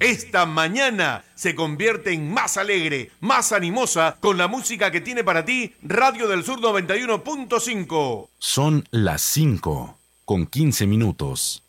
Esta mañana se convierte en más alegre, más animosa con la música que tiene para ti Radio del Sur 91.5. Son las 5:15.